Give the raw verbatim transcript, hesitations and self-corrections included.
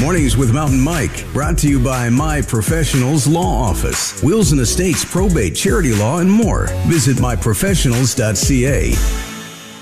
Mornings with Mountain Mike, brought to you by My Professionals Law Office. Wills and Estates, probate, charity law, and more. Visit my professionals dot c a.